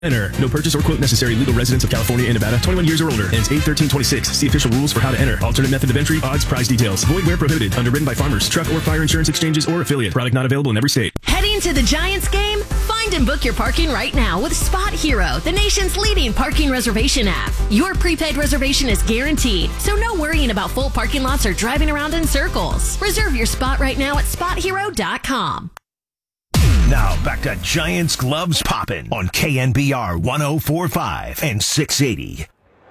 Enter. No purchase or quote necessary. Legal residents of California and Nevada. 21 years or older. Ends 8/13/26. See official rules for how to enter. Alternate method of entry. Odds. Price details. Void where prohibited. Underwritten by Farmers, Truck, or Fire Insurance Exchanges or affiliate. Product not available in every state. Heading to the Giants game? Find and book your parking right now with Spot Hero, the nation's leading parking reservation app. Your prepaid reservation is guaranteed, so no worrying about full parking lots or driving around in circles. Reserve your spot right now at SpotHero.com. Now back to Giants Gloves Poppin' on KNBR 104.5 and 680.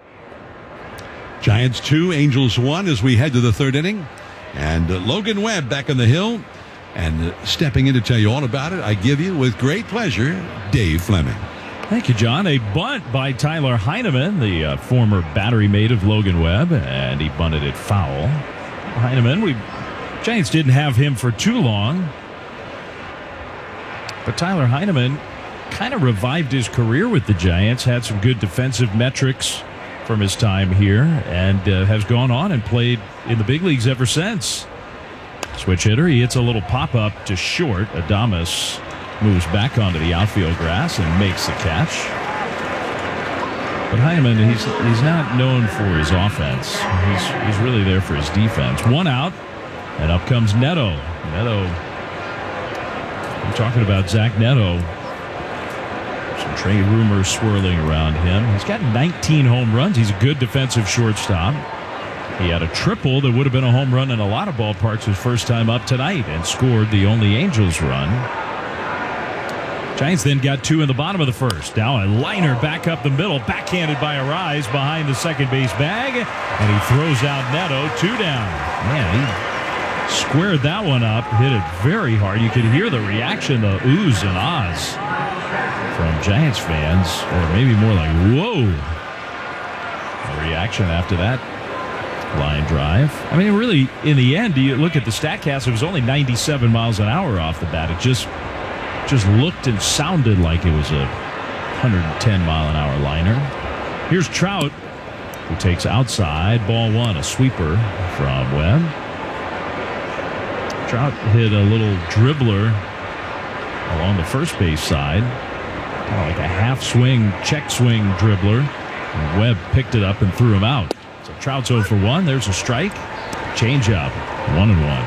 Giants 2, Angels 1 as we head to the third inning. And Logan Webb back on the hill. And stepping in to tell you all about it, I give you with great pleasure, Dave Fleming. Thank you, John. A bunt by Tyler Heineman, the former battery mate of Logan Webb, and he bunted it foul. Heineman, Giants didn't have him for too long. But Tyler Heineman kind of revived his career with the Giants, had some good defensive metrics from his time here, and has gone on and played in the big leagues ever since. Switch hitter, he hits a little pop-up to short. Adames moves back onto the outfield grass and makes the catch. But Heineman, he's not known for his offense. He's really there for his defense. One out, and up comes Neto. I'm talking about Zach Neto. Some trade rumors swirling around him. He's got 19 home runs. He's a good defensive shortstop. He had a triple that would have been a home run in a lot of ballparks his first time up tonight and scored the only Angels run. Giants then got two in the bottom of the first. Now a liner back up the middle, backhanded by Arise behind the second base bag, and he throws out Neto, 2 down. Man, he squared that one up, hit it very hard. You could hear the reaction, the oohs and ahs from Giants fans, or maybe more like, whoa. The reaction after that line drive. I mean, really, in the end, you look at the StatCast, it was only 97 miles an hour off the bat. It just looked and sounded like it was a 110-mile-an-hour liner. Here's Trout, who takes outside, ball one, a sweeper from Webb. Trout hit a little dribbler along the first base side, kind of like a half swing, check swing dribbler. And Webb picked it up and threw him out. So Trout's 0 for 1. There's a strike. Changeup. 1-1.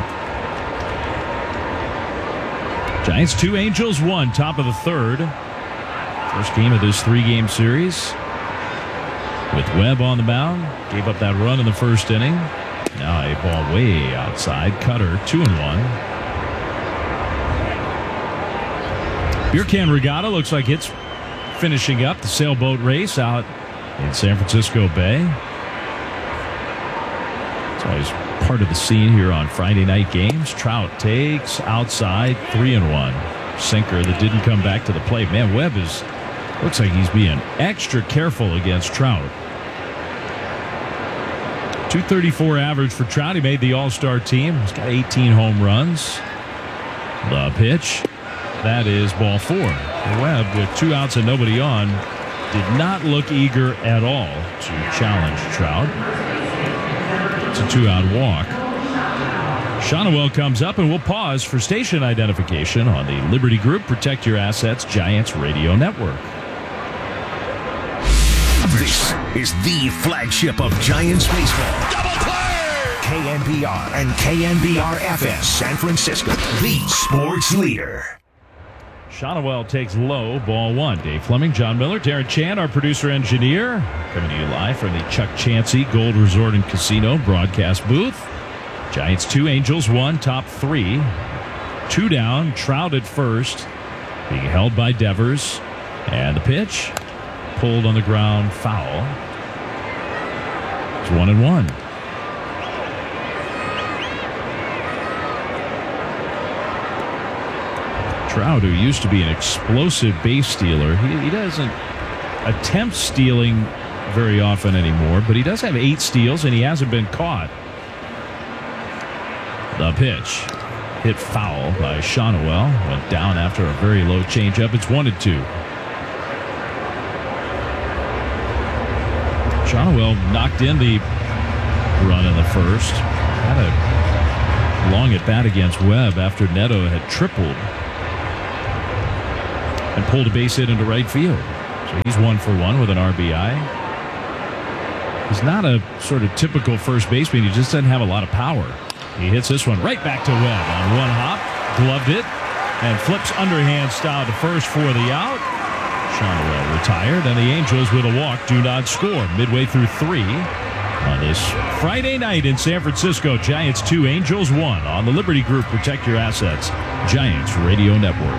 Giants 2, Angels 1. Top of the third. First game of this 3-game series. With Webb on the mound. Gave up that run in the first inning. Now a ball way outside. Cutter, 2-1. Beer Can Regatta looks like it's finishing up the sailboat race out in San Francisco Bay. It's always part of the scene here on Friday night games. Trout takes outside, 3-1. Sinker that didn't come back to the plate. Man, Webb looks like he's being extra careful against Trout. .234 average for Trout. He made the All-Star team. He's got 18 home runs. The pitch. That is ball 4. Webb, with 2 outs and nobody on, did not look eager at all to challenge Trout. It's a 2-out walk. Shonowell comes up, and we'll pause for station identification on the Liberty Group Protect Your Assets Giants Radio Network. This is the flagship of Giants baseball. Double play! KNBR and KNBR-FS San Francisco, the sports leader. Shonowell takes low, ball 1. Dave Fleming, John Miller, Darren Chan, our producer-engineer, coming to you live from the Chuck Chansey Gold Resort and Casino broadcast booth. Giants 2, Angels 1, top 3. 2 down, Trout at first, being held by Devers. And the pitch, pulled on the ground, foul. It's 1-1. Trout, who used to be an explosive base stealer, he doesn't attempt stealing very often anymore, but he does have 8 steals, and he hasn't been caught. The pitch, hit foul by Shonowell, went down after a very low changeup. It's 1-2. Shonowell knocked in the run in the first. Had a long at bat against Webb after Neto had tripled and pulled a base hit into right field. So he's 1 for 1 with an RBI. He's not a sort of typical first baseman. He just doesn't have a lot of power. He hits this one right back to Webb on one hop, gloved it, and flips underhand style to first for the out. Shonwell retired, and the Angels with a walk do not score midway through 3 on this Friday night in San Francisco. Giants 2, Angels 1 on the Liberty Group Protect Your Assets Giants Radio Network.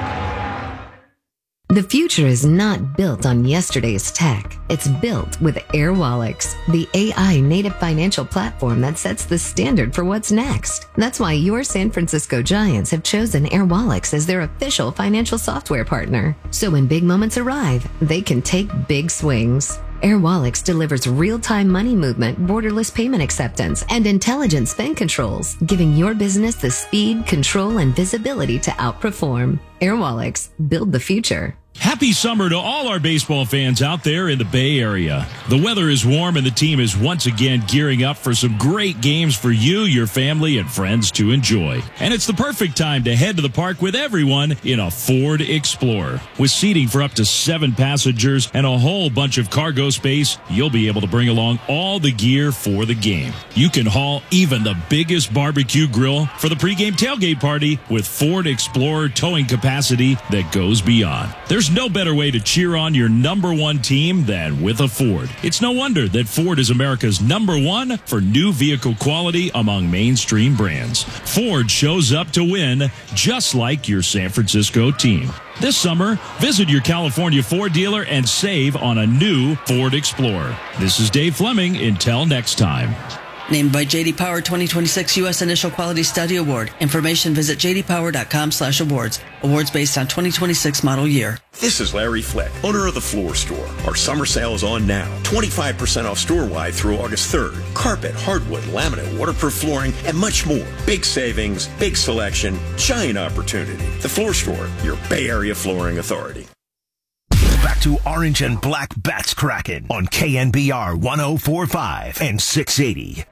The future is not built on yesterday's tech. It's built with Airwallex, the AI native financial platform that sets the standard for what's next. That's why your San Francisco Giants have chosen Airwallex as their official financial software partner. So when big moments arrive, they can take big swings. Airwallex delivers real-time money movement, borderless payment acceptance, and intelligent spend controls, giving your business the speed, control, and visibility to outperform. Airwallex, build the future. Happy summer to all our baseball fans out there in the Bay Area. The weather is warm and the team is once again gearing up for some great games for you, your family, and friends to enjoy. And it's the perfect time to head to the park with everyone in a Ford Explorer. With seating for up to 7 passengers and a whole bunch of cargo space, you'll be able to bring along all the gear for the game. You can haul even the biggest barbecue grill for the pregame tailgate party with Ford Explorer towing capacity that goes beyond. There's no better way to cheer on your number 1 team than with a Ford. It's no wonder that Ford is America's number 1 for new vehicle quality among mainstream brands. Ford shows up to win, just like your San Francisco team. This summer, visit your California Ford dealer and save on a new Ford Explorer. This is Dave Fleming. Until next time. Named by J.D. Power 2026 U.S. Initial Quality Study Award. Information visit jdpower.com/awards. Awards based on 2026 model year. This is Larry Fleck, owner of The Floor Store. Our summer sale is on now. 25% off store-wide through August 3rd. Carpet, hardwood, laminate, waterproof flooring, and much more. Big savings, big selection, giant opportunity. The Floor Store, your Bay Area flooring authority. Back to Orange and Black Bats Kraken on KNBR 104.5 and 680.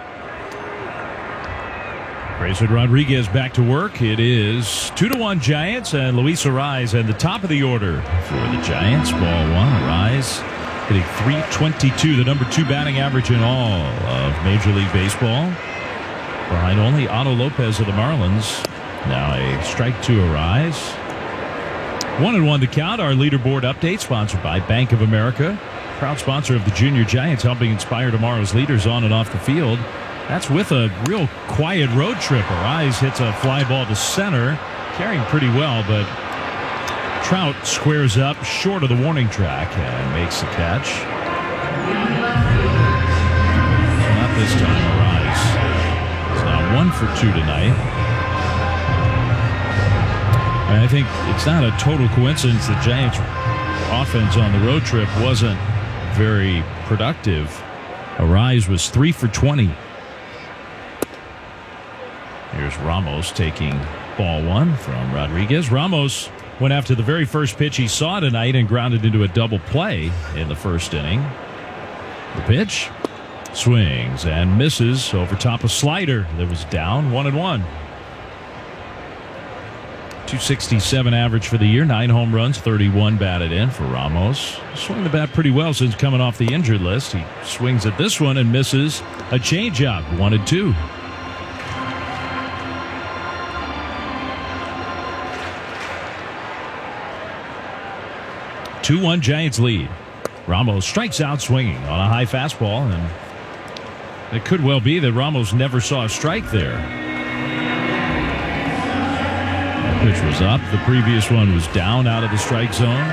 Grayson Rodriguez back to work. It is 2-1 Giants, and Luis Arraez at the top of the order for the Giants. Ball 1, Arraez hitting .322, the number 2 batting average in all of Major League Baseball. Behind only Otto Lopez of the Marlins. Now a strike to Arraez. 1-1 to count. Our leaderboard update sponsored by Bank of America. Proud sponsor of the Junior Giants, helping inspire tomorrow's leaders on and off the field. That's with a real quiet road trip. Arraez hits a fly ball to center, carrying pretty well, but Trout squares up short of the warning track and makes the catch. Not this time. Arraez is now 1 for 2 tonight. I think it's not a total coincidence the Giants' offense on the road trip wasn't very productive. Arraez was 3 for 20. Here's Ramos taking ball 1 from Rodriguez. Ramos went after the very first pitch he saw tonight and grounded into a double play in the first inning. The pitch swings and misses over top a slider that was down. 1-1. 267 average for the year, 9 home runs, 31 batted in for Ramos. Swing the bat pretty well since coming off the injured list. He swings at this one and misses a changeup. 1-2. Two-1 Giants lead. Ramos strikes out swinging on a high fastball, and it could well be that Ramos never saw a strike there. Pitch was up. The previous one was down out of the strike zone.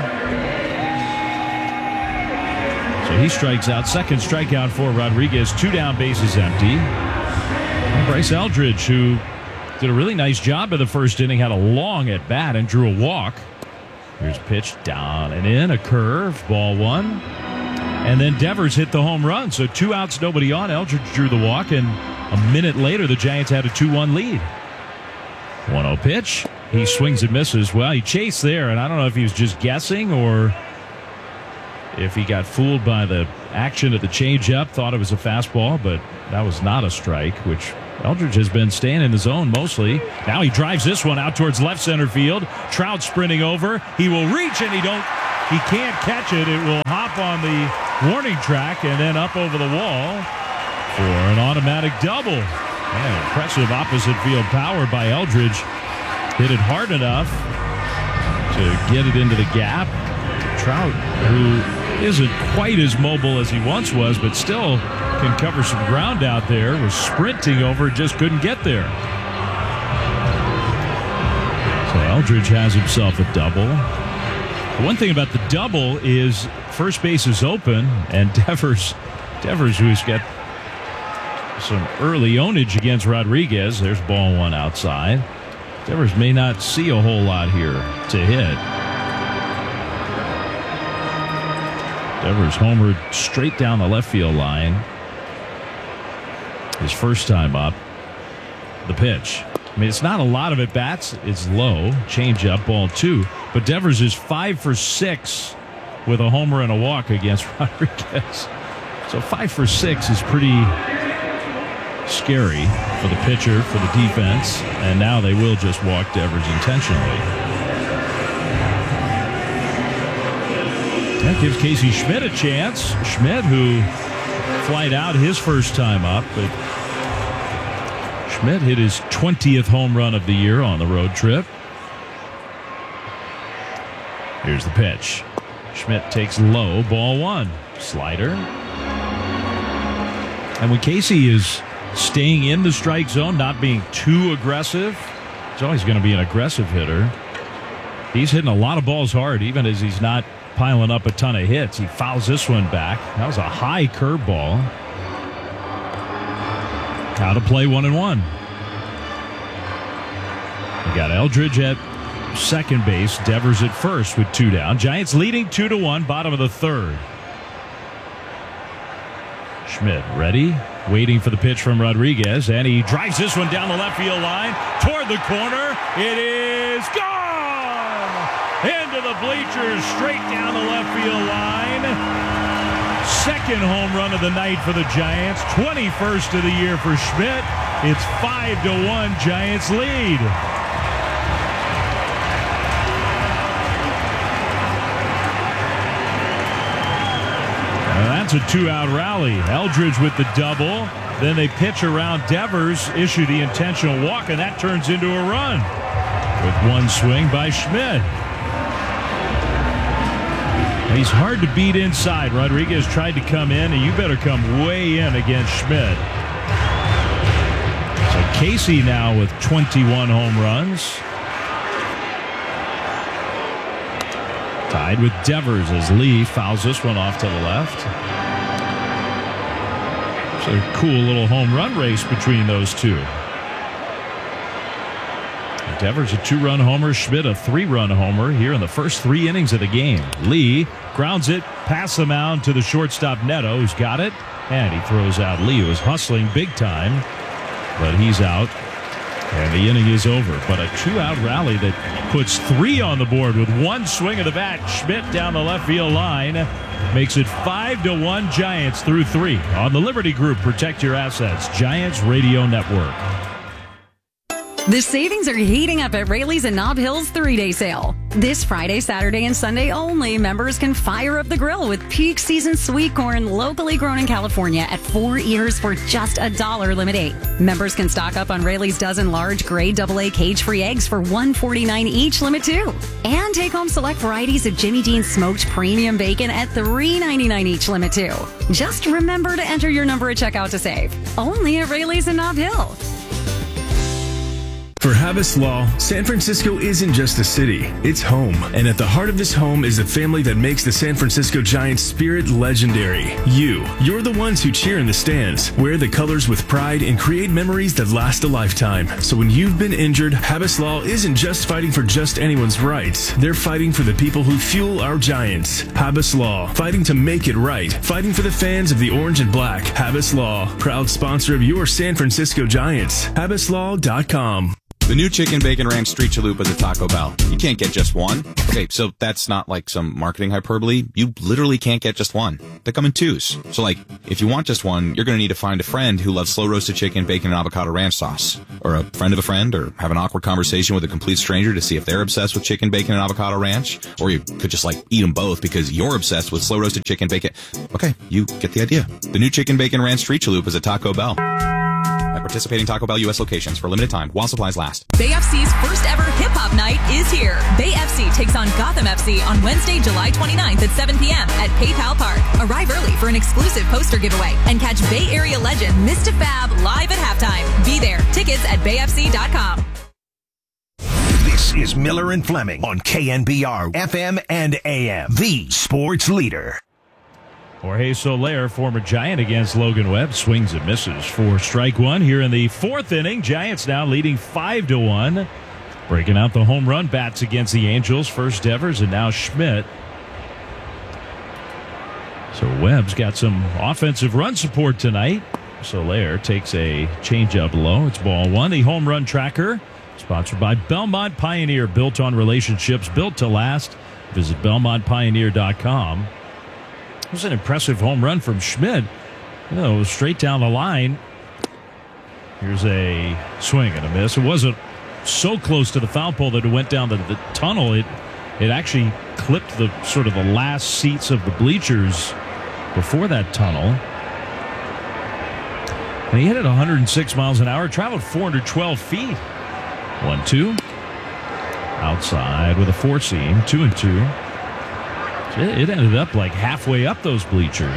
So he strikes out. Second strikeout for Rodriguez. 2 down, bases empty. And Bryce Eldridge, who did a really nice job in the first inning, had a long at bat and drew a walk. Here's a pitch down and in, a curve, ball 1. And then Devers hit the home run. So 2 outs, nobody on. Eldridge drew the walk, and a minute later the Giants had a 2-1 lead. 1-0 pitch. He swings and misses. Well, he chased there, and I don't know if he was just guessing or if he got fooled by the action of the changeup, thought it was a fastball, but that was not a strike, which Eldridge has been staying in the zone mostly. Now he drives this one out towards left center field. Trout sprinting over. He will reach, and he he can't catch it. It will hop on the warning track and then up over the wall for an automatic double. Man, impressive opposite field power by Eldridge. Hit it hard enough to get it into the gap. Trout, who isn't quite as mobile as he once was, but still can cover some ground out there, was sprinting over, just couldn't get there. So Eldridge has himself a double. One thing about the double is first base is open, and Devers, who's got some early ownage against Rodriguez. There's ball one outside. Devers may not see a whole lot here to hit. Devers homered straight down the left field line. His first time up. The pitch. I mean, it's not a lot of at-bats. It's low. Change up, ball two. But Devers is 5 for 6 with a homer and a walk against Rodriguez. So 5 for 6 is pretty scary for the pitcher, for the defense. And now they will just walk Devers intentionally. That gives Casey Schmidt a chance. Schmidt, who flied out his first time up, but Schmidt hit his 20th home run of the year on the road trip. Here's the pitch. Schmidt takes low, ball one. Slider. And when Casey is staying in the strike zone, not being too aggressive, he's always going to be an aggressive hitter. He's hitting a lot of balls hard, even as he's not piling up a ton of hits. He fouls this one back. That was a high curveball. Out of play, 1-1. We got Eldridge at second base, Devers at first with 2 down. Giants leading 2-1, bottom of the third. Schmidt ready, waiting for the pitch from Rodriguez, and he drives this one down the left field line toward the corner. It is gone! Into the bleachers, straight down the left field line. Second home run of the night for the Giants. 21st of the year for Schmidt. It's 5-1 Giants lead. And that's a 2-out rally. Eldridge with the double. Then they pitch around Devers, issue the intentional walk, and that turns into a run. With one swing by Schmidt. He's hard to beat inside. Rodriguez tried to come in, and you better come way in against Schmidt. So Casey now with 21 home runs. Tied with Devers as Lee fouls this one off to the left. It's a cool little home run race between those two. Devers a 2-run homer, Schmidt a 3-run homer here in the first 3 innings of the game. Lee grounds it past the mound to the shortstop Neto, who's got it, and he throws out Lee, who was hustling big time, but he's out, and the inning is over. But a 2-out rally that puts 3 on the board with one swing of the bat. Schmidt down the left field line makes it 5-1 Giants through 3 on the Liberty Group. Protect your assets. Giants Radio Network. The savings are heating up at Rayleigh's and Nob Hill's 3-day sale. This Friday, Saturday, and Sunday only, members can fire up the grill with peak season sweet corn locally grown in California at 4 ears for just $1 limit 8. Members can stock up on Rayleigh's dozen large grade AA cage-free eggs for $1.49 each limit 2. And take home select varieties of Jimmy Dean's smoked premium bacon at $3.99 each limit 2. Just remember to enter your number at checkout to save. Only at Rayleigh's and Nob Hill. For Habas Law, San Francisco isn't just a city, it's home. And at the heart of this home is the family that makes the San Francisco Giants spirit legendary. You're the ones who cheer in the stands, wear the colors with pride, and create memories that last a lifetime. So when you've been injured, Habas Law isn't just fighting for just anyone's rights. They're fighting for the people who fuel our Giants. Habas Law, fighting to make it right. Fighting for the fans of the orange and black. Habas Law, proud sponsor of your San Francisco Giants. HabasLaw.com. The new Chicken Bacon Ranch Street Chalupas at Taco Bell. You can't get just one. Okay, so that's not like some marketing hyperbole. You literally can't get just one. They come in twos. So like, if you want just one, you're going to need to find a friend who loves slow roasted chicken, bacon, and avocado ranch sauce. Or a friend of a friend, or have an awkward conversation with a complete stranger to see if they're obsessed with chicken, bacon, and avocado ranch. Or you could just like eat them both because you're obsessed with slow roasted chicken, bacon. Okay, you get the idea. The new Chicken Bacon Ranch Street Chalupas at Taco Bell. At participating Taco Bell U.S. locations for a limited time while supplies last. Bay FC's first ever hip-hop night is here. Bay FC takes on Gotham FC on Wednesday, July 29th at 7 p.m. at PayPal Park. Arrive early for an exclusive poster giveaway and catch Bay Area legend Mr. Fab live at halftime. Be there. Tickets at bayfc.com. This is Miller and Fleming on KNBR FM and AM, the sports leader. Jorge Soler, former Giant, against Logan Webb. Swings and misses for strike one here in the fourth inning. Giants now leading 5-1. Breaking out the home run bats against the Angels. First Devers and now Schmidt. So Webb's got some offensive run support tonight. Soler takes a changeup low. It's ball one. The home run tracker, sponsored by Belmont Pioneer, built on relationships, built to last. Visit BelmontPioneer.com. It was an impressive home run from Schmidt. Straight down the line. Here's a swing and a miss. It wasn't so close to the foul pole that it went down the tunnel. It actually clipped the sort of the last seats of the bleachers before that tunnel. And he hit it 106 miles an hour, traveled 412 feet. 1-2. Outside with a four seam, 2-2. It ended up like halfway up those bleachers.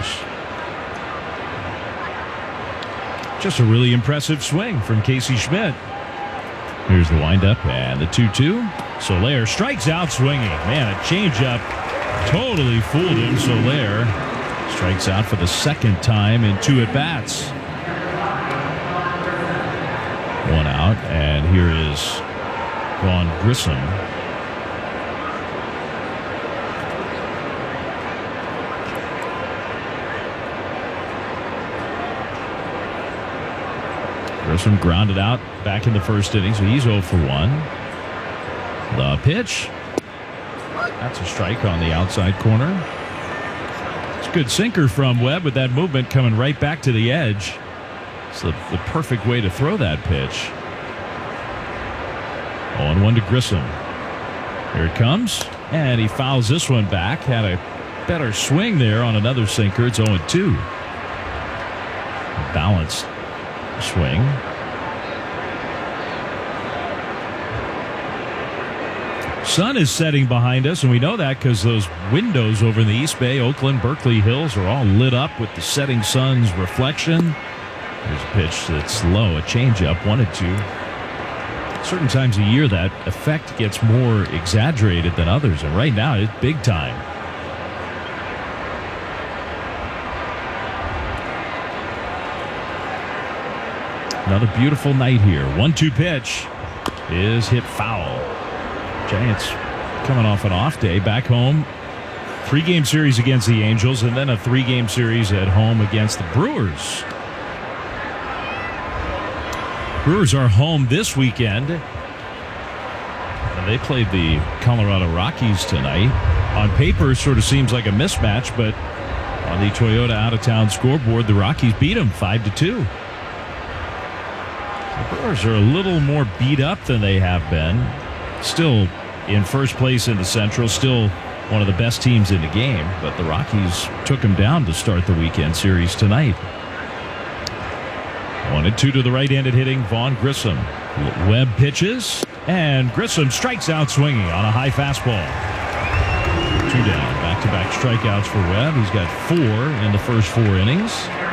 Just a really impressive swing from Casey Schmidt. Here's the windup and the 2-2. Soler strikes out swinging. Man, a changeup totally fooled him. Soler strikes out for the second time in 2 at-bats. 1 out, and here is Vaughn Grissom. Grissom grounded out back in the first inning, so he's 0 for 1. The pitch. That's a strike on the outside corner. It's a good sinker from Webb with that movement coming right back to the edge. It's the perfect way to throw that pitch. 0-1 to Grissom. Here it comes, and he fouls this one back. Had a better swing there on another sinker. It's 0-2. Balanced swing. Sun is setting behind us, and we know that because those windows over in the East Bay, Oakland, Berkeley Hills are all lit up with the setting sun's reflection. There's a pitch that's low, a changeup, 1-2. Certain times a year that effect gets more exaggerated than others, and right now it's big time. Another beautiful night here. 1-2 pitch is hit foul. Giants coming off an off day back home. 3-game series against the Angels and then a 3-game series at home against the Brewers. Brewers are home this weekend. And they played the Colorado Rockies tonight. On paper, it sort of seems like a mismatch, but on the Toyota out-of-town scoreboard, the Rockies beat them 5-2. The Brewers are a little more beat up than they have been. Still in first place in the Central, still one of the best teams in the game, but the Rockies took them down to start the weekend series tonight. 1-2 to the right-handed hitting Vaughn Grissom. Webb pitches, and Grissom strikes out swinging on a high fastball. 2 down, back-to-back strikeouts for Webb. He's got 4 in the first 4 innings.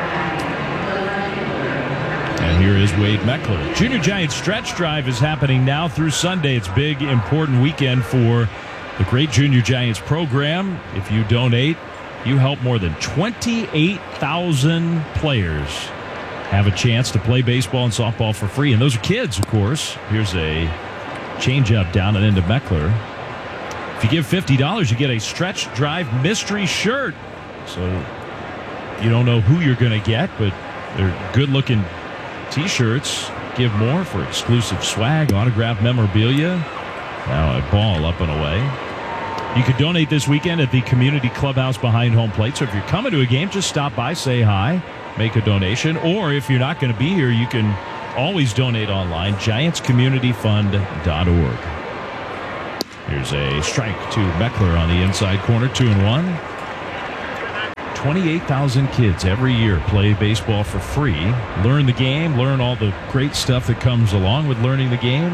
And here is Wade Meckler. Junior Giants stretch drive is happening now through Sunday. It's a big, important weekend for the great Junior Giants program. If you donate, you help more than 28,000 players have a chance to play baseball and softball for free. And those are kids, of course. Here's a changeup down and into Meckler. If you give $50, you get a stretch drive mystery shirt. So you don't know who you're going to get, but they're good-looking T-shirts. Give more for exclusive swag, autographed memorabilia. Now a ball up and away. You could donate this weekend at the community clubhouse behind home plate. So if you're coming to a game, just stop by, say hi, make a donation. Or if you're not going to be here, you can always donate online, giantscommunityfund.org. Here's a strike to Meckler on the inside corner, 2-1. 28,000 kids every year play baseball for free. Learn the game, learn all the great stuff that comes along with learning the game.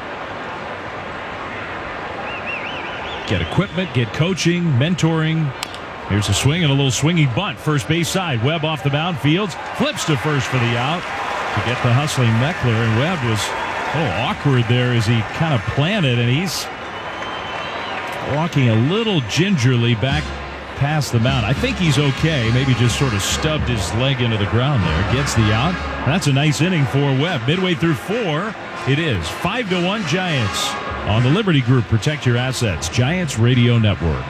Get equipment, get coaching, mentoring. Here's a swing and a little swinging bunt. First base side. Webb off the mound. Fields flips to first for the out to get the hustling Meckler. And Webb was awkward there as he kind of planted, and he's walking a little gingerly back past the mound. I think he's okay. Maybe just sort of stubbed his leg into the ground there. Gets the out. That's a nice inning for Webb. Midway through 4, it is 5-1 Giants. On the Liberty Group, protect your assets. Giants Radio Network.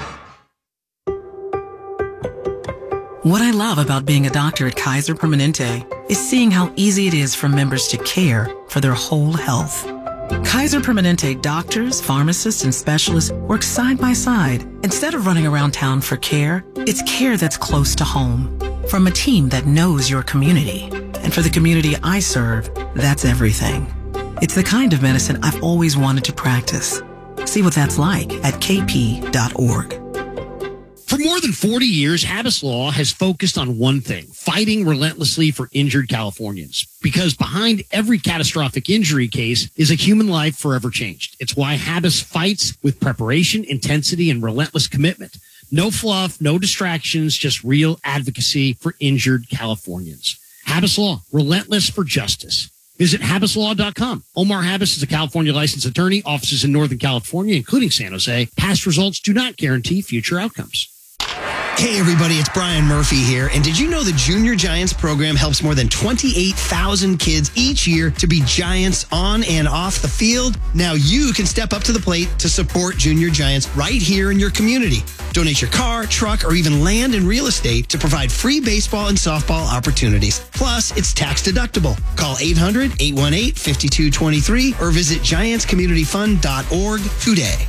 What I love about being a doctor at Kaiser Permanente is seeing how easy it is for members to care for their whole health. Kaiser Permanente doctors, pharmacists, and specialists work side by side. Instead of running around town for care, it's care that's close to home. From a team that knows your community. And for the community I serve, that's everything. It's the kind of medicine I've always wanted to practice. See what that's like at kp.org. For more than 40 years, Habas Law has focused on one thing, fighting relentlessly for injured Californians. Because behind every catastrophic injury case is a human life forever changed. It's why Habas fights with preparation, intensity, and relentless commitment. No fluff, no distractions, just real advocacy for injured Californians. Habas Law, relentless for justice. Visit HabasLaw.com. Omar Habas is a California licensed attorney, offices in Northern California, including San Jose. Past results do not guarantee future outcomes. Hey everybody, it's Brian Murphy here. And did you know the Junior Giants program helps more than 28,000 kids each year to be Giants on and off the field? Now you can step up to the plate to support Junior Giants right here in your community. Donate your car, truck, or even land and real estate to provide free baseball and softball opportunities. Plus, it's tax deductible. Call 800-818-5223 or visit giantscommunityfund.org today.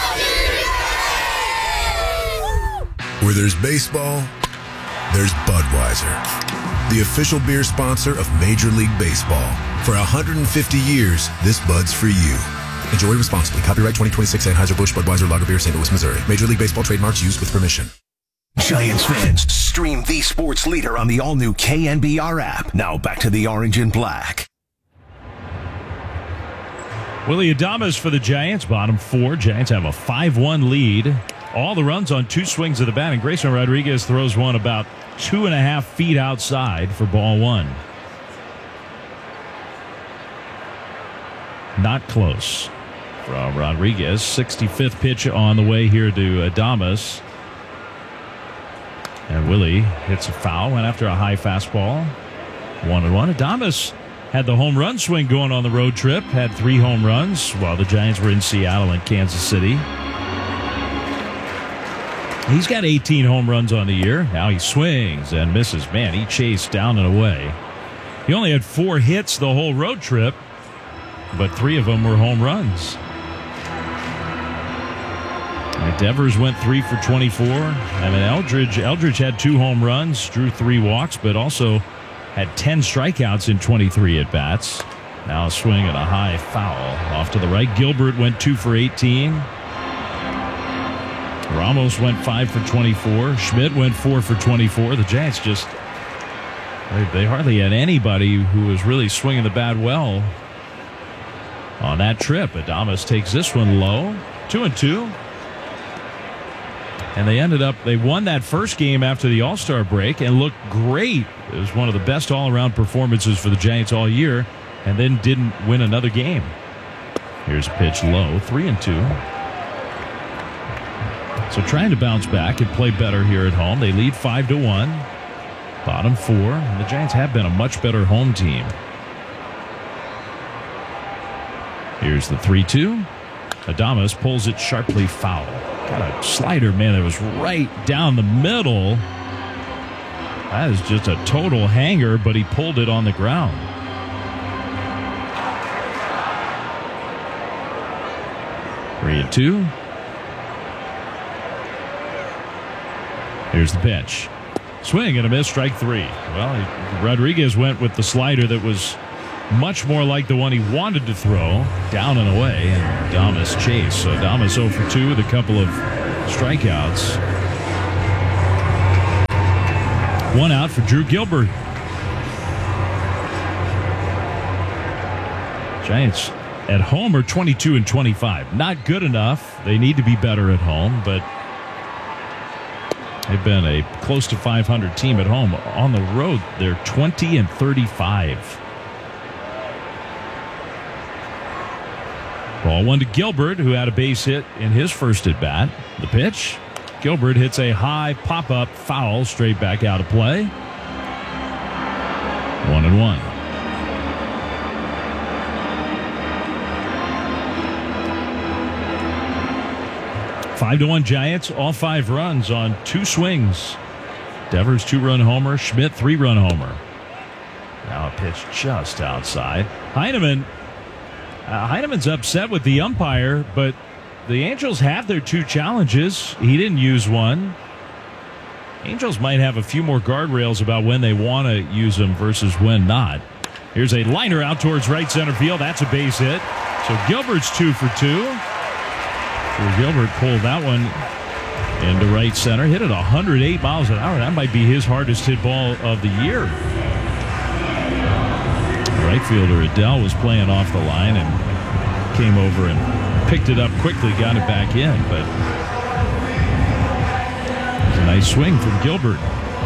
Where there's baseball, there's Budweiser, the official beer sponsor of Major League Baseball. For 150 years, this Bud's for you. Enjoy responsibly. Copyright 2026 Anheuser-Busch Budweiser Lager Beer, St. Louis, Missouri. Major League Baseball trademarks used with permission. Giants fans, stream the sports leader on the all-new KNBR app. Now back to the orange and black. Willy Adames for the Giants, bottom 4. Giants have a 5-1 lead. All the runs on 2 swings of the bat, and Grayson Rodriguez throws one about 2.5 feet outside for ball 1. Not close from Rodriguez. 65th pitch on the way here to Adames. And Willie hits a foul, went after a high fastball. 1-1. Adames had the home run swing going on the road trip, had 3 home runs while the Giants were in Seattle and Kansas City. He's got 18 home runs on the year. Now he swings and misses. Man, he chased down and away. He only had 4 hits the whole road trip, but 3 of them were home runs. And Devers went 3 for 24. I mean, Eldridge had 2 home runs, drew 3 walks, but also had 10 strikeouts in 23 at-bats. Now a swing and a high foul off to the right. Gilbert went 2 for 18. Ramos went 5 for 24. Schmidt went 4 for 24. The Giants just, they hardly had anybody who was really swinging the bat well on that trip. Adames takes this one low, 2-2. And they won that first game after the All-Star break and looked great. It was one of the best all-around performances for the Giants all year, and then didn't win another game. Here's a pitch low, 3-2. So trying to bounce back and play better here at home. They lead 5-1. Bottom 4. And the Giants have been a much better home team. Here's the 3-2. Adames pulls it sharply foul. Got a slider, man, that was right down the middle. That is just a total hanger, but he pulled it on the ground. 3-2. Here's the pitch. Swing and a miss, strike 3. Well, Rodriguez went with the slider that was much more like the one he wanted to throw, down and away, and Adames chased. So Adames 0 for 2 with a couple of strikeouts. 1 out for Drew Gilbert. Giants at home are 22-25. Not good enough. They need to be better at home, but they've been a close to 500 team at home. On the road, they're 20-35. Ball 1 to Gilbert, who had a base hit in his first at bat. The pitch. Gilbert hits a high pop-up foul straight back out of play. 1-1. Five to 1 Giants, all 5 runs on 2 swings. Devers 2-run homer, Schmidt 3-run homer. Now a pitch just outside. Heineman's upset with the umpire, but the Angels have their 2 challenges. He didn't use one. Angels might have a few more guardrails about when they want to use them versus when not. Here's a liner out towards right center field. That's a base hit. So Gilbert's 2 for 2. Gilbert pulled that one into right center. Hit it 108 miles an hour. That might be his hardest hit ball of the year. Right fielder Adele was playing off the line and came over and picked it up quickly, got it back in. But it's a nice swing from Gilbert.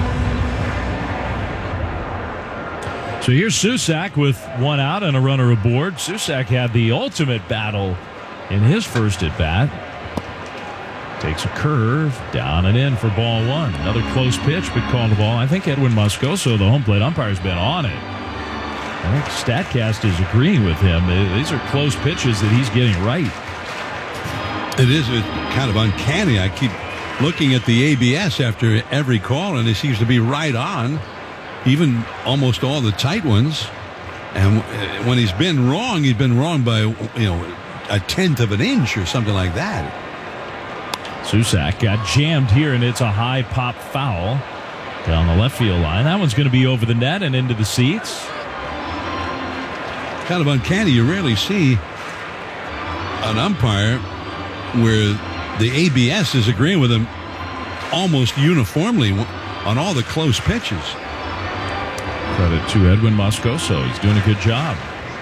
So here's Susac with 1 out and a runner aboard. Susac had the ultimate battle in his first at bat. Takes a curve, down and in for ball 1. Another close pitch, but called the ball. I think Edwin Moscoso, the home plate umpire, has been on it. I think StatCast is agreeing with him. These are close pitches that he's getting right. It is kind of uncanny. I keep looking at the ABS after every call, and it seems to be right on, even almost all the tight ones. And when he's been wrong by, a 1/10 of an inch or something like that. Susac got jammed here, and it's a high pop foul down the left field line. That one's going to be over the net and into the seats. Kind of uncanny. You rarely see an umpire where the ABS is agreeing with him almost uniformly on all the close pitches. Credit to Edwin Moscoso. He's doing a good job.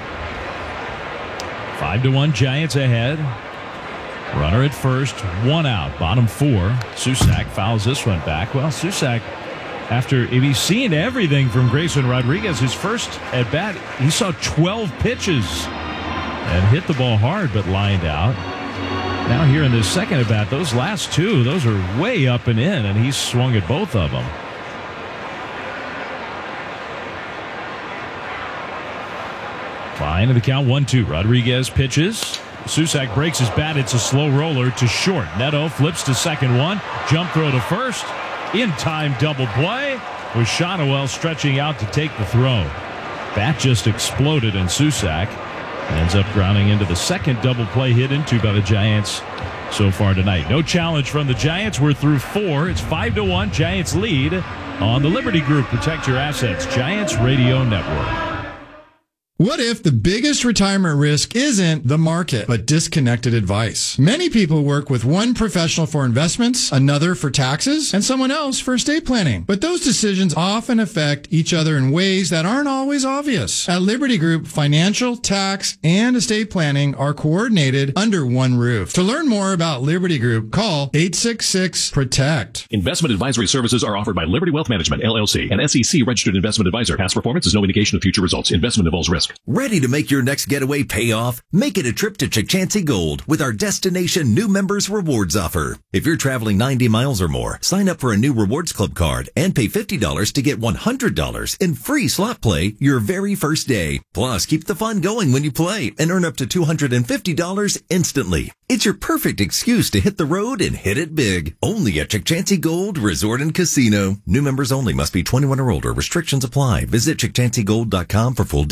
5 to 1 Giants ahead. Runner at first, 1 out, bottom 4. Susac fouls this one back. Well, Susac, after he's seen everything from Grayson Rodriguez, his first at bat, he saw 12 pitches and hit the ball hard, but lined out. Now here in this second at bat, those last 2, those are way up and in, and he swung at both of them. Fine, and the count 1-2. Rodriguez pitches. Susac breaks his bat. It's a slow roller to short. Neto flips to second 1. Jump throw to first. In time double play with Shotwell stretching out to take the throw. Bat just exploded, and Susac ends up grounding into the second double play hit into by the Giants so far tonight. No challenge from the Giants. We're through 4. It's 5 to 1. Giants lead on the Liberty Group. Protect your assets. Giants Radio Network. What if the biggest retirement risk isn't the market, but disconnected advice? Many people work with one professional for investments, another for taxes, and someone else for estate planning. But those decisions often affect each other in ways that aren't always obvious. At Liberty Group, financial, tax, and estate planning are coordinated under one roof. To learn more about Liberty Group, call 866-PROTECT. Investment advisory services are offered by Liberty Wealth Management, LLC, an SEC registered investment advisor. Past performance is no indication of future results. Investment involves risk. Ready to make your next getaway pay off? Make it a trip to Chukchansi Gold with our Destination New Members Rewards offer. If you're traveling 90 miles or more, sign up for a new Rewards Club card and pay $50 to get $100 in free slot play your very first day. Plus, keep the fun going when you play and earn up to $250 instantly. It's your perfect excuse to hit the road and hit it big. Only at Chukchansi Gold Resort and Casino. New members only. Must be 21 or older. Restrictions apply. Visit ChukchansiGold.com for full details.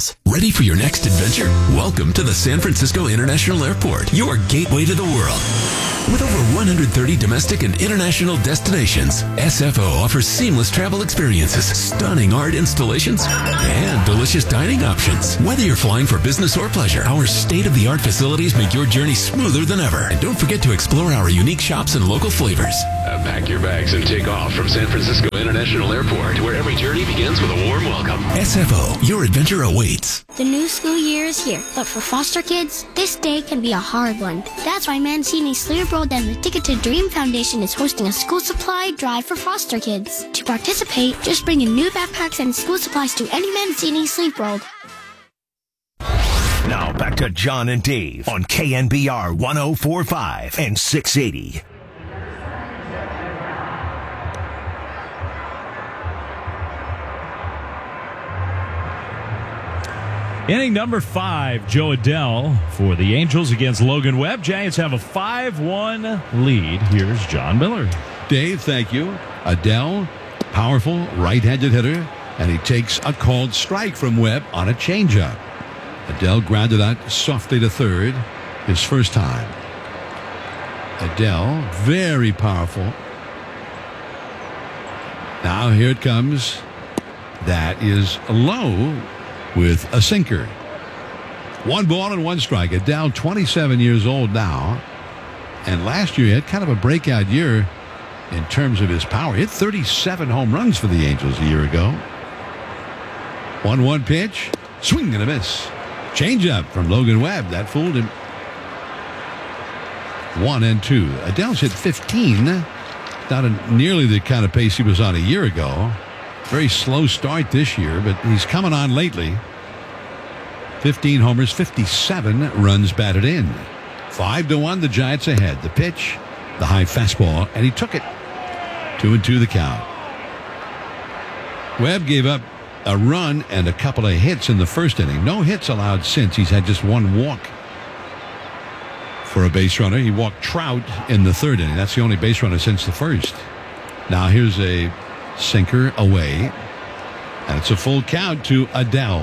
miles. Ready for your next adventure? Welcome to the San Francisco International Airport, your gateway to the world. With over 130 domestic and international destinations, SFO offers seamless travel experiences, stunning art installations, and delicious dining options. Whether you're flying for business or pleasure, our state-of-the-art facilities make your journey smoother than ever. And don't forget to explore our unique shops and local flavors. Pack your bags and take off from San Francisco International Airport, where every journey begins with a warm welcome. SFO, your adventure awaits. The new school year is here, but for foster kids, this day can be a hard one. That's why Mancini Sleep World and the Ticket to Dream Foundation is hosting a school supply drive for foster kids. To participate, just bring in new backpacks and school supplies to any Mancini Sleep World. Now back to John and Dave on KNBR 104.5 and 680. Inning number 5, Joe Adell for the Angels against Logan Webb. Giants have a 5-1 lead. Here's John Miller. Dave, thank you. Adell, powerful right-handed hitter, and he takes a called strike from Webb on a changeup. Adell grounded out softly to third, his first time. Adell, very powerful. Now here it comes. That is low with a sinker. 1 ball and 1 strike. Adell, 27 years old now. And last year he had kind of a breakout year in terms of his power. He hit 37 home runs for the Angels a year ago. 1-1 pitch. Swing and a miss. Changeup from Logan Webb. That fooled him. 1-2. Adell's hit 15. Not nearly the kind of pace he was on a year ago. Very slow start this year, but he's coming on lately. 15 homers, 57 runs batted in. 5-1, the Giants ahead. The pitch, the high fastball, and he took it. 2-2 the count. Webb gave up a run and a couple of hits in the first inning. No hits allowed since. He's had just 1 walk for a base runner. He walked Trout in the third inning. That's the only base runner since the first. Now here's a sinker away, and it's a full count to Adell.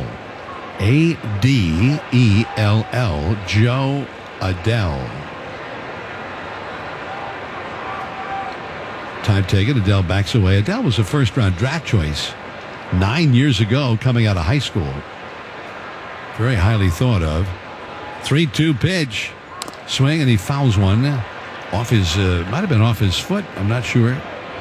A-D-E-L-L, Joe Adell. Time taken. Adell backs away. Adell was a first-round draft choice 9 years ago coming out of high school. Very highly thought of. 3-2 pitch. Swing, and he fouls one off his, might have been off his foot. I'm not sure.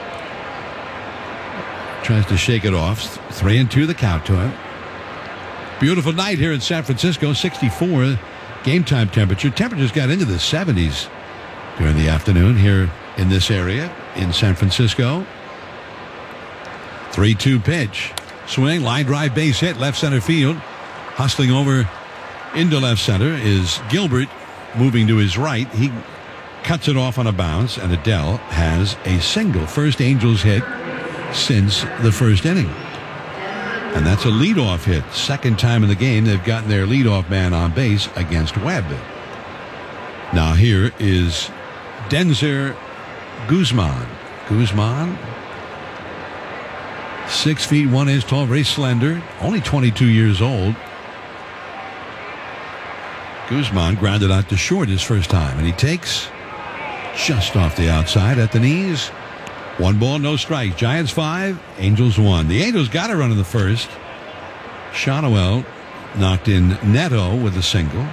Tries to shake it off. 3-2 the count to him. Beautiful night here in San Francisco. 64 game time temperature. Temperatures got into the 70s during the afternoon here in this area in San Francisco. 3-2 pitch. Swing, line drive, base hit, left center field. Hustling over into left center is Gilbert, moving to his right. He cuts it off on a bounce, and Adell has a single. First Angels hit since the first inning. And that's a leadoff hit. Second time in the game they've gotten their leadoff man on base against Webb. Now here is Denzer Guzman. Guzman, 6 feet 1 inch tall, very slender, only 22 years old. Guzman grounded out to short his first time, and he takes just off the outside at the knees. 1 ball, no strikes. Giants 5, Angels 1. The Angels got a run in the first. Shotwell knocked in Neto with a single.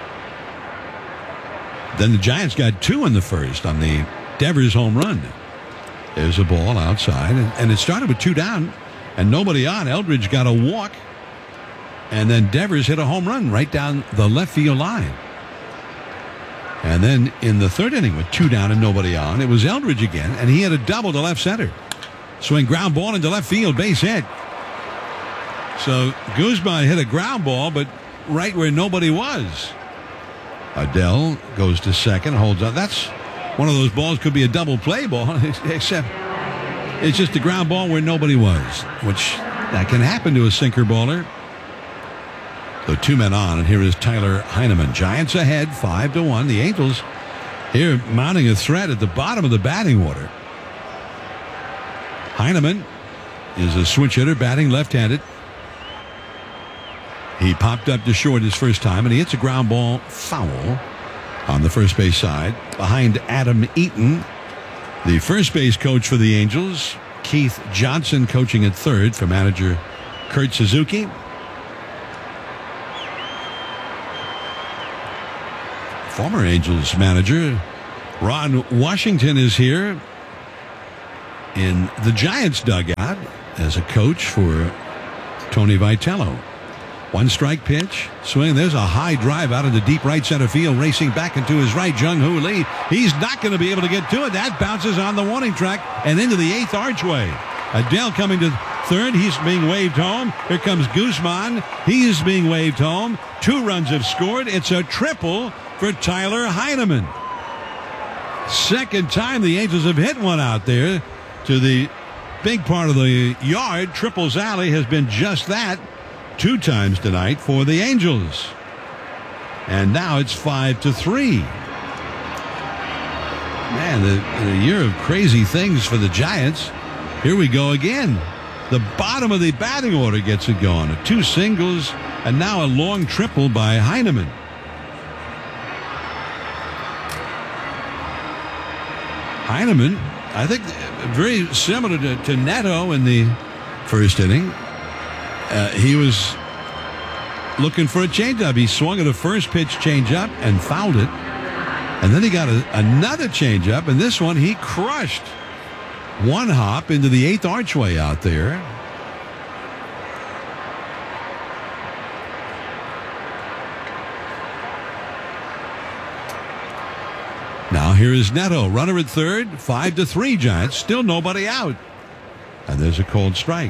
Then the Giants got 2 in the first on the Devers home run. There's a ball outside, and it started with 2 down and nobody on. Eldridge got a walk, and then Devers hit a home run right down the left field line. And then in the third inning with 2 down and nobody on, it was Eldridge again, and he had a double to left center. Swing ground ball into left field, base hit. So Guzman hit a ground ball, but right where nobody was. Adell goes to second, holds on. That's one of those balls, could be a double play ball, except it's just a ground ball where nobody was, which that can happen to a sinker baller. So 2 men on, and here is Tyler Heineman. Giants ahead, 5-1. The Angels here mounting a threat at the bottom of the batting order. Heineman is a switch hitter, batting left-handed. He popped up to short his first time, and he hits a ground ball foul on the first base side behind Adam Eaton, the first base coach for the Angels. Keith Johnson coaching at third for manager Kurt Suzuki. Former Angels manager Ron Washington is here in the Giants dugout as a coach for Tony Vitello. One strike pitch, swing. There's a high drive out into deep right center field, racing back into his right, Jung-Hoo Lee. He's not going to be able to get to it. That bounces on the warning track and into the 8th archway. Adele coming to third. He's being waved home. Here comes Guzman. He is being waved home. 2 runs have scored. It's a triple for Tyler Heineman. Second time the Angels have hit one out there to the big part of the yard. Triples Alley has been just that 2 times tonight for the Angels. And now it's 5-3. Man, the year of crazy things for the Giants. Here we go again. The bottom of the batting order gets it going. 2 singles and now a long triple by Heineman. Heineman, I think, very similar to Neto in the first inning. He was looking for a changeup. He swung at a first pitch changeup and fouled it. And then he got another changeup, and this one he crushed. 1 hop into the 8th archway out there. Now here is Neto, runner at third, 5-3 Giants, still nobody out. And there's a cold strike.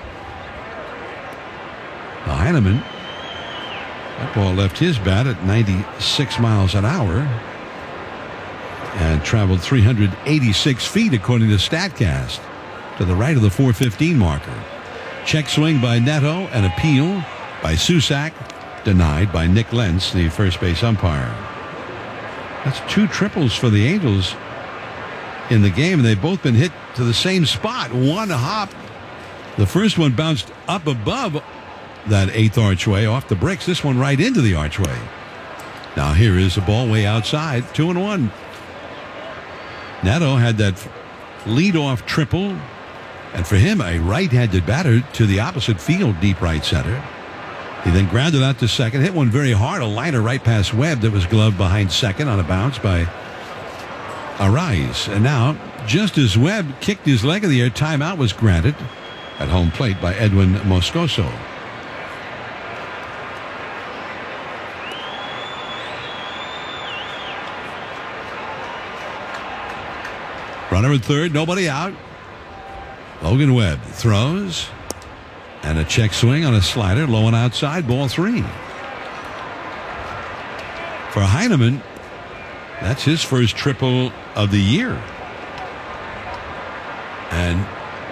Heineman, that ball left his bat at 96 miles an hour and traveled 386 feet according to StatCast to the right of the 415 marker. Check swing by Neto, an appeal by Susac, denied by Nick Lentz, the first base umpire. That's 2 triples for the Angels in the game. They've both been hit to the same spot. 1 hop. The first one bounced up above that 8th archway off the bricks. This one right into the archway. Now here is the ball way outside. 2-1. Neto had that leadoff triple. And for him, a right-handed batter to the opposite field, deep right center. He then grounded out to second, hit one very hard, a liner right past Webb that was gloved behind second on a bounce by Arraez. And now, just as Webb kicked his leg in the air, timeout was granted at home plate by Edwin Moscoso. Runner at third, nobody out. Logan Webb throws. And a check swing on a slider, low and outside, ball 3. For Heineman, that's his first triple of the year. And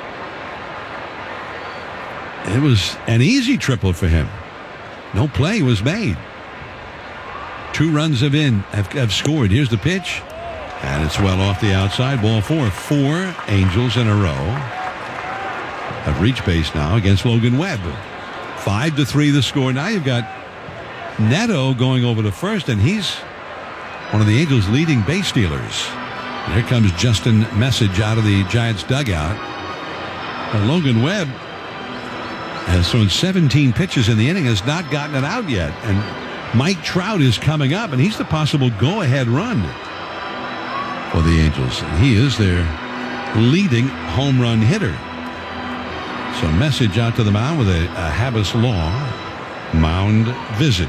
it was an easy triple for him. No play was made. 2 runs have scored. Here's the pitch. And it's well off the outside, ball 4. 4 Angels in a row have reached base now against Logan Webb. 5-3 the score. Now you've got Neto going over to first, and he's one of the Angels' leading base stealers. And here comes Justin Message out of the Giants dugout. And Logan Webb has thrown 17 pitches in the inning, has not gotten it out yet. And Mike Trout is coming up, and he's the possible go-ahead run for the Angels. And he is their leading home run hitter. So Message out to the mound with a Habas Law mound visit.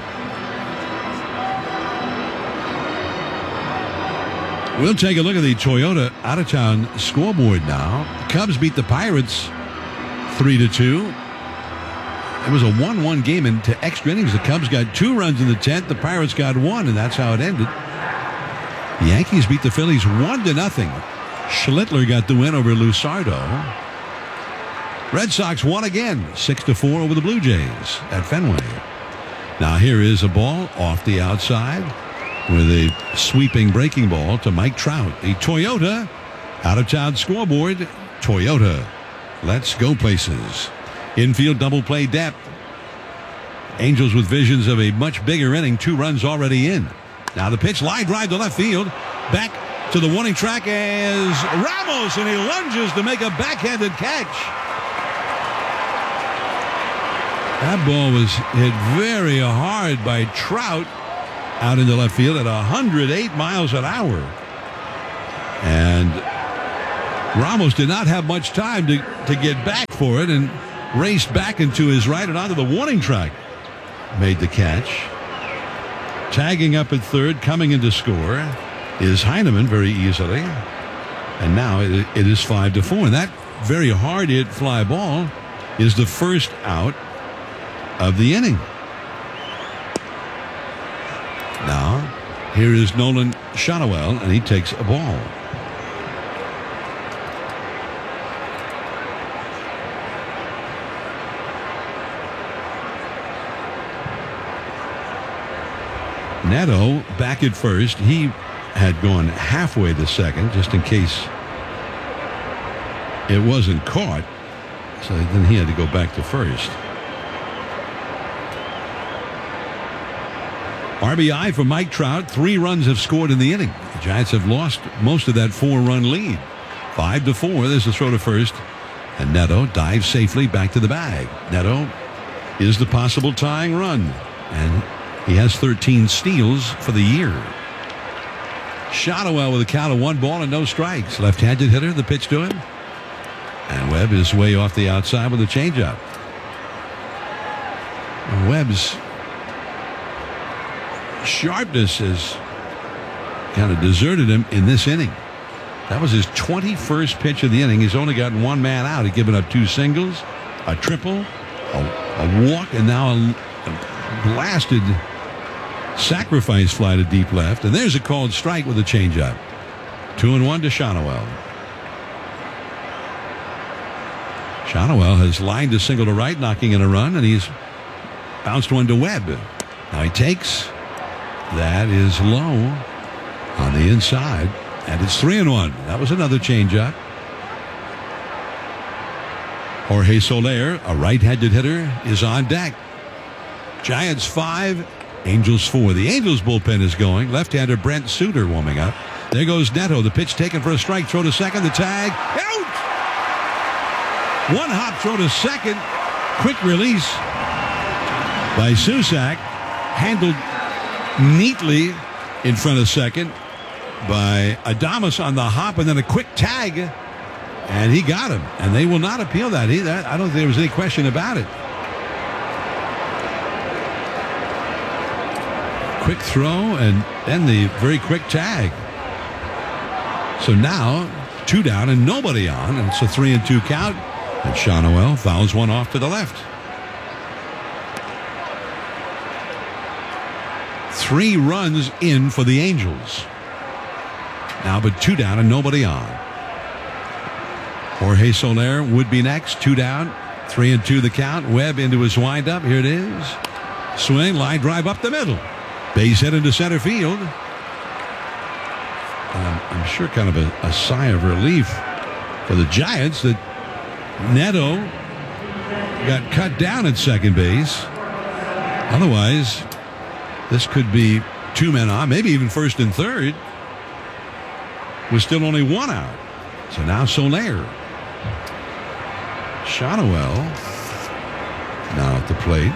We'll take a look at the Toyota out-of-town scoreboard now. The Cubs beat the Pirates 3-2. It was a 1-1 game into extra innings. The Cubs got 2 runs in the 10th. The Pirates got 1, and that's how it ended. The Yankees beat the Phillies 1-0. Schlittler got the win over Lusardo. Red Sox won again, 6-4 over the Blue Jays at Fenway. Now here is a ball off the outside with a sweeping breaking ball to Mike Trout. The Toyota out-of-town scoreboard. Toyota, let's go places. Infield double play depth. Angels with visions of a much bigger inning. 2 runs already in. Now the pitch, line drive to left field. Back to the warning track as Ramos, and he lunges to make a backhanded catch. That ball was hit very hard by Trout out into left field at 108 miles an hour. And Ramos did not have much time to get back for it and raced back into his right and onto the warning track. Made the catch. Tagging up at third, coming in to score is Heineman very easily. And now it is 5-4. And that very hard hit fly ball is the first out of the inning. Now, here is Nolan Shotwell, and he takes a ball. Neto back at first. He had gone halfway to second just in case it wasn't caught. So then he had to go back to first. RBI for Mike Trout. 3 runs have scored in the inning. The Giants have lost most of that 4-run lead. 5-4. There's a throw to first. And Neto dives safely back to the bag. Neto is the possible tying run. And he has 13 steals for the year. Shotwell with a count of 1 ball and no strikes. Left-handed hitter, the pitch to him. And Webb is way off the outside with a changeup. Webb's sharpness has kind of deserted him in this inning. That was his 21st pitch of the inning. He's only gotten 1 man out. He's given up 2 singles, a triple, a walk, and now a blasted sacrifice fly to deep left. And there's a called strike with a changeup. 2-1 to Shotwell. Shotwell has lined a single to right, knocking in a run, and he's bounced one to Webb. Now he takes. That is low on the inside, and it's 3-1. That was another changeup. Jorge Soler, a right-handed hitter, is on deck. Giants 5, Angels 4. The Angels bullpen is going. Left-hander Brent Suter warming up. There goes Neto. The pitch taken for a strike. Throw to second. The tag. Out! 1 hop throw to second. Quick release by Susac. Handled neatly in front of second by Adames on the hop, and then a quick tag, and he got him. And they will not appeal that either. I don't think there was any question about it. Quick throw and then the very quick tag. So now 2 down and nobody on, and it's a 3-2 count. And Shotwell fouls one off to the left. 3 runs in for the Angels. Now but 2 down and nobody on. Jorge Soler would be next. 2 down. 3-2 the count. Webb into his windup. Here it is. Swing, line drive up the middle. Base hit into center field. I'm sure kind of a sigh of relief for the Giants that Neto got cut down at second base. Otherwise, this could be 2 men on, maybe even first and third, with still only 1 out. So now Soler. Shotwell now at the plate.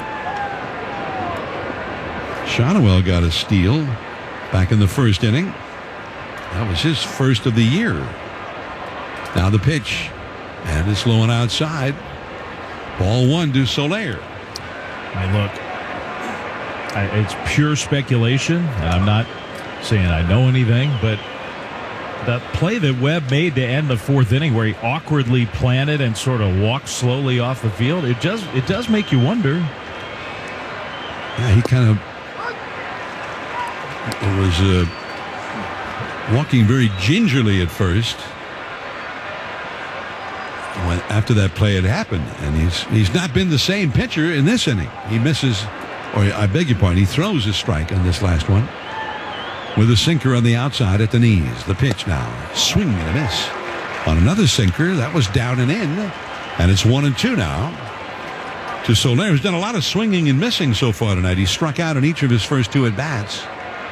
Shotwell got a steal back in the first inning. That was his first of the year. Now the pitch, and it's low and outside. Ball 1 to Soler. Look, it's pure speculation, and I'm not saying I know anything, but the play that Webb made to end the 4th inning, where he awkwardly planted and sort of walked slowly off the field, it does make you wonder. Yeah, he kind of was walking very gingerly at first after that play had happened, and he's not been the same pitcher in this inning. He misses, or I beg your pardon, he throws a strike on this last one with a sinker on the outside at the knees. The pitch now, swing and a miss on another sinker that was down and in, and it's 1-2 now. to Soler, who's done a lot of swinging and missing so far tonight. He struck out in each of his first 2 at-bats.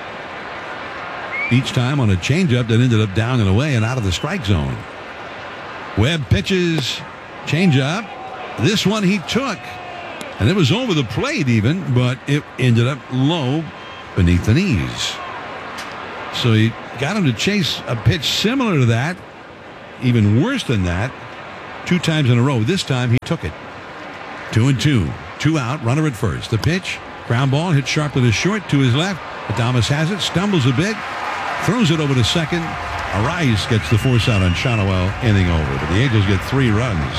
Each time on a changeup that ended up down and away and out of the strike zone. Webb pitches, changeup. This one he took. And it was over the plate even, but it ended up low beneath the knees. So he got him to chase a pitch similar to that, even worse than that, 2 times in a row. This time he took it. 2-2. 2 out, runner at first. The pitch, ground ball, hit sharply to short, to his left. Adames has it, stumbles a bit, throws it over to second. Arise gets the force out on Shonowell, inning over. But the Angels get 3 runs.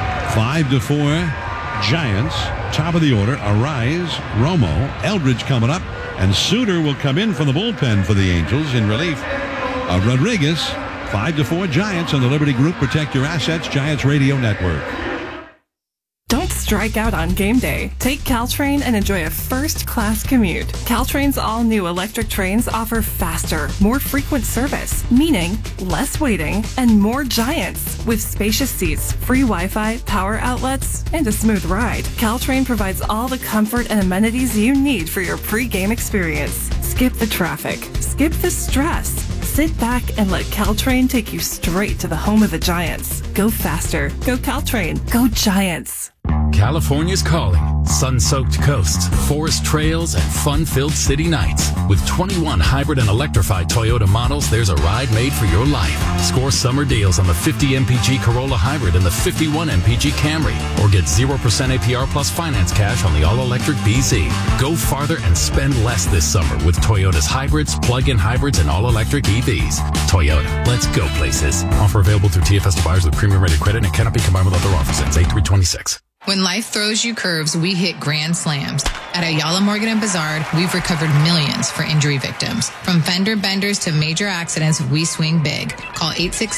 5-4, Giants. Top of the order, Arise, Romo, Eldridge coming up, and Suter will come in from the bullpen for the Angels in relief of Rodriguez. 5-4, Giants on the Liberty Group. Protect your assets, Giants Radio Network. Don't strike out on game day. Take Caltrain and enjoy a first-class commute. Caltrain's all-new electric trains offer faster, more frequent service, meaning less waiting and more Giants. With spacious seats, free Wi-Fi, power outlets, and a smooth ride, Caltrain provides all the comfort and amenities you need for your pre-game experience. Skip the traffic. Skip the stress. Sit back and let Caltrain take you straight to the home of the Giants. Go faster. Go Caltrain. Go Giants. California's calling. Sun-soaked coasts, forest trails, and fun-filled city nights. With 21 hybrid and electrified Toyota models, there's a ride made for your life. Score summer deals on the 50 MPG Corolla Hybrid and the 51 MPG Camry. Or get 0% APR plus finance cash on the all-electric BZ. Go farther and spend less this summer with Toyota's hybrids, plug-in hybrids, and all-electric EVs. Toyota, let's go places. Offer available through TFS to buyers with premium-rated credit and cannot be combined with other offers. Ends 8/3/26. When life throws you curves, we hit grand slams. At Ayala Morgan & Bizard, we've recovered millions for injury victims. From fender benders to major accidents, we swing big. Call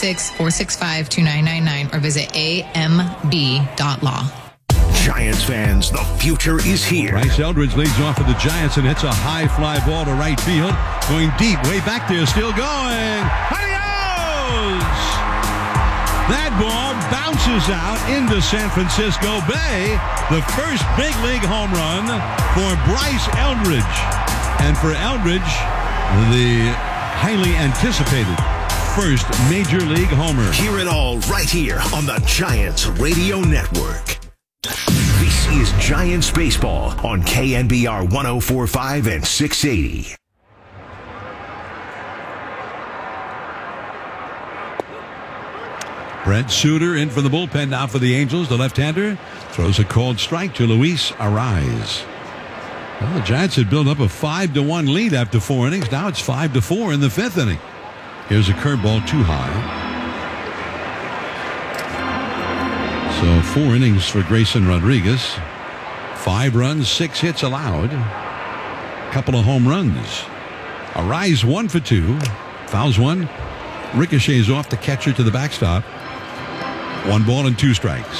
866-465-2999 or visit amb.law. Giants fans, the future is here. Bryce Eldridge leads off for the Giants and hits a high fly ball to right field. Going deep, way back there, still going. Adios! That ball bounces out into San Francisco Bay. The first big league home run for Bryce Eldridge. And for Eldridge, the highly anticipated first major league homer. Hear it all right here on the Giants Radio Network. This is Giants Baseball on KNBR 104.5 and 680. Brent Suter in from the bullpen now for the Angels. The left-hander throws a called strike to Luis Arise. Well, the Giants had built up a 5-1 lead after 4 innings. Now it's 5-4 in the 5th inning. Here's a curveball too high. So 4 innings for Grayson Rodriguez. 5 runs, 6 hits allowed. Couple of home runs. Arise 1 for 2. Fouls one. Ricochets off the catcher to the backstop. 1 ball and 2 strikes.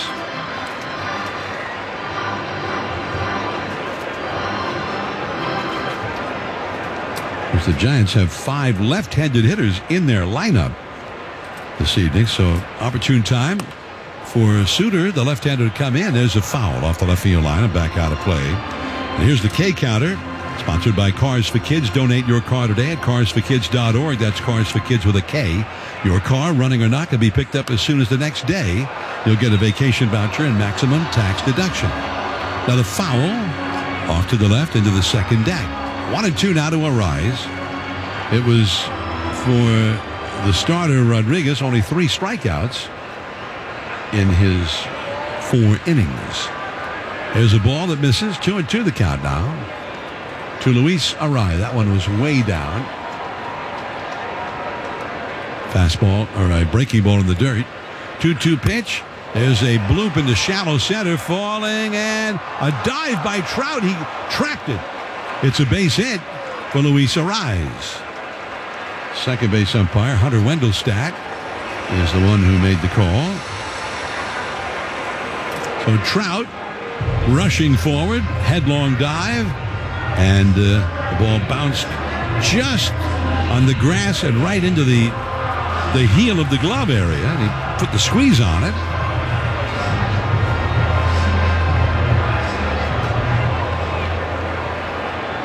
As the Giants have 5 left-handed hitters in their lineup this evening, so opportune time for Suter, the left-hander, to come in. There's a foul off the left field line and back out of play. And here's the K counter, sponsored by Cars for Kids. Donate your car today at carsforkids.org. That's Cars for Kids with a K. Your car, running or not, can be picked up as soon as the next day. You'll get a vacation voucher and maximum tax deduction. Now the foul off to the left into the second deck. 1-2 now to Arise. It was for the starter Rodriguez, only 3 strikeouts in his 4 innings. There's a ball that misses. 2-2 the count now to Luis Arise. That one was way down. Fastball, or a breaking ball in the dirt. 2-2 pitch. There's a bloop into shallow center, falling, and a dive by Trout. He trapped it. It's a base hit for Luis Arise. Second base umpire Hunter Wendelstadt is the one who made the call. So Trout rushing forward, headlong dive, and the ball bounced just on the grass and right into the heel of the glove area. And he put the squeeze on it.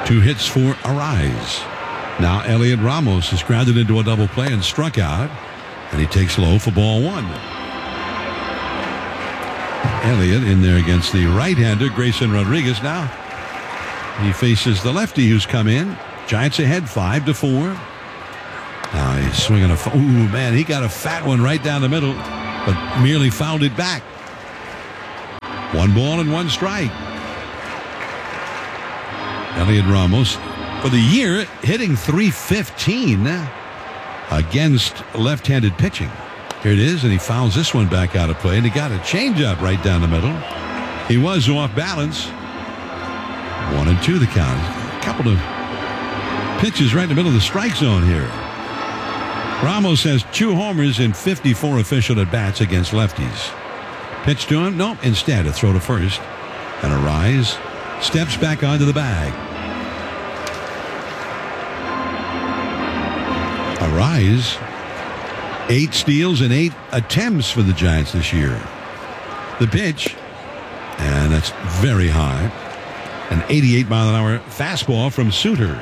2 hits for Arise. Now Elliot Ramos is grounded into a double play and struck out, and he takes low for ball 1. Elliott in there against the right-hander, Grayson Rodriguez. Now he faces the lefty who's come in. Giants ahead 5-4. Now he's swinging ooh, man, he got a fat one right down the middle, but merely fouled it back. 1 ball and 1 strike. Elliot Ramos, for the year, hitting .315 against left-handed pitching. Here it is, and he fouls this one back out of play, and he got a changeup right down the middle. He was off balance. 1-2 the count. A couple of pitches right in the middle of the strike zone here. Ramos has 2 homers in 54 official at-bats against lefties. Pitch to him? Nope. Instead, a throw to first. And Arise steps back onto the bag. Arise, 8 steals and 8 attempts for the Giants this year. The pitch, and that's very high. An 88-mile-an-hour fastball from Suter.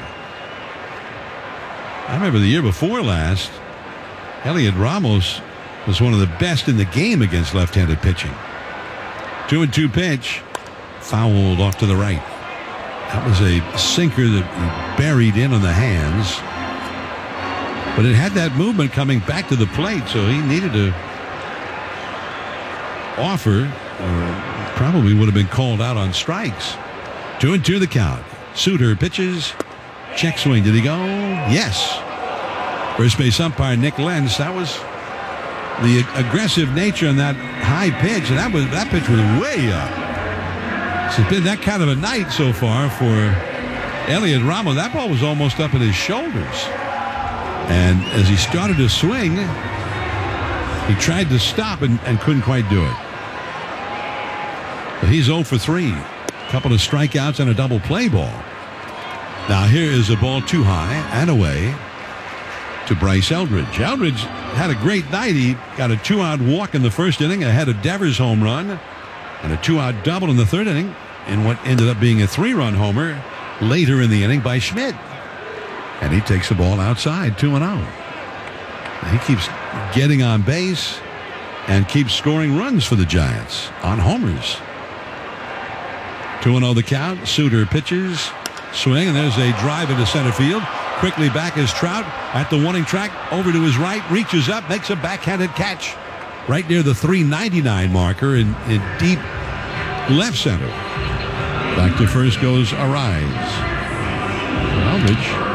I remember the year before last, Elliot Ramos was one of the best in the game against left-handed pitching. 2-2 pitch, fouled off to the right. That was a sinker that he buried in on the hands. But it had that movement coming back to the plate, so he needed to offer, or probably would have been called out on strikes. 2-2 the count. Suter pitches. Check swing. Did he go? Yes. First base umpire Nick Lentz. That was the aggressive nature on that high pitch, and that pitch was way up. So it's been that kind of a night so far for Elliot Ramos. That ball was almost up at his shoulders. And as he started to swing, he tried to stop and couldn't quite do it. But he's 0 for 3. A couple of strikeouts and a double play ball. Now here is a ball too high and away to Bryce Eldridge. Eldridge had a great night. He got a 2-out walk in the first inning ahead of Devers' home run and a 2-out double in the third inning in what ended up being a 3-run homer later in the inning by Schmidt. And he takes the ball outside, 2-0. He keeps getting on base and keeps scoring runs for the Giants on homers. 2-0 the count. Suter pitches, swing, and there's a drive into center field. Quickly back is Trout at the warning track, over to his right, reaches up, makes a backhanded catch right near the 399 marker in deep left center. Back to first goes Arise. Eldridge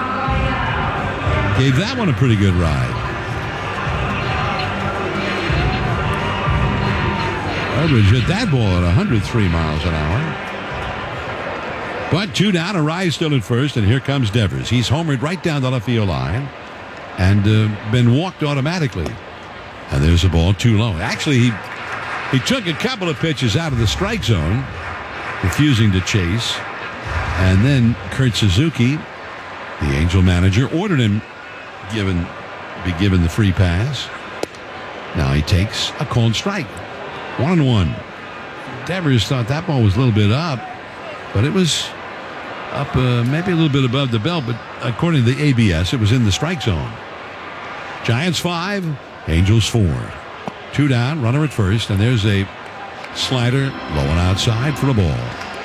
gave that one a pretty good ride. Eldridge hit that ball at 103 miles an hour. But 2 down, Arise still at first, and here comes Devers. He's homered right down the left field line and been walked automatically. And there's a ball too low. Actually, he took a couple of pitches out of the strike zone, refusing to chase. And then Kurt Suzuki, the Angel manager, ordered him be given the free pass. Now he takes a called strike. 1-1. Devers thought that ball was a little bit up, but it was up maybe a little bit above the belt, but according to the ABS, it was in the strike zone. Giants 5, Angels 4. 2 down, runner at first, and there's a slider low and outside for a ball.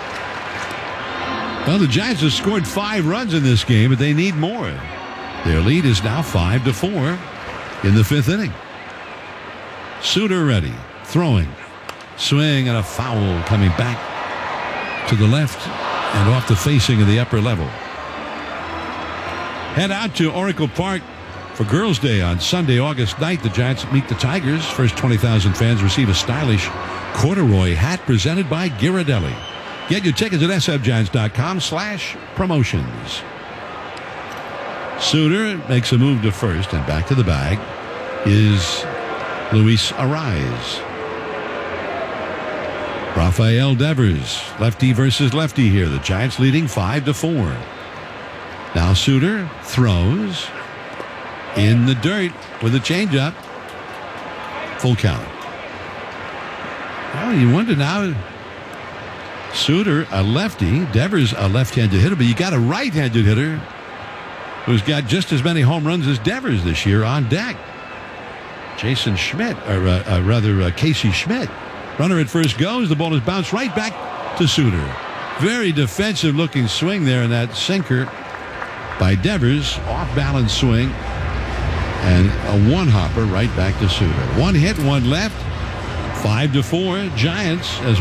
Well, the Giants have scored 5 runs in this game, but they need more. Their lead is now 5-4 in the 5th inning. Suter ready, throwing, swing, and a foul coming back to the left and off the facing of the upper level. Head out to Oracle Park for Girls' Day on Sunday, August 9th. The Giants meet the Tigers. First 20,000 fans receive a stylish corduroy hat presented by Ghirardelli. Get your tickets at sfgiants.com/promotions. Suter makes a move to first, and back to the bag is Luis Arise. Rafael Devers, lefty versus lefty here. The Giants leading 5-4. Now Suter throws in the dirt with a changeup. Full count. Well, you wonder now, Suter, a lefty. Devers, a left-handed hitter. But you got a right-handed hitter who's got just as many home runs as Devers this year on deck. Jason Schmidt, or Casey Schmidt. Runner at first goes. The ball is bounced right back to Suter. Very defensive-looking swing there in that sinker by Devers. Off-balance swing. And a one-hopper right back to Suter. One hit, one left. 5-4 Giants as